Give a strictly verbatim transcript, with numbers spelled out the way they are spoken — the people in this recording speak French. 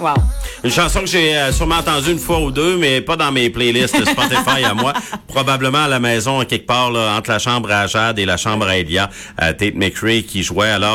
Wow. Une chanson que j'ai euh, sûrement entendue une fois ou deux, mais pas dans mes playlists Spotify à moi. Probablement à la maison, quelque part, là, entre la chambre à Jade et la chambre à Elia. Euh, Tate McRae qui jouait alors